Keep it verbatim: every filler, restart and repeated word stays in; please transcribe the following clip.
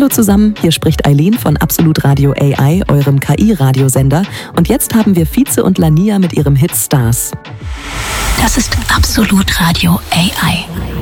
Hallo zusammen, hier spricht Eileen von Absolut Radio A I, eurem K I-Radiosender. Und jetzt haben wir Fize und Lania mit ihrem Hit Stars. Das ist Absolut Radio A I.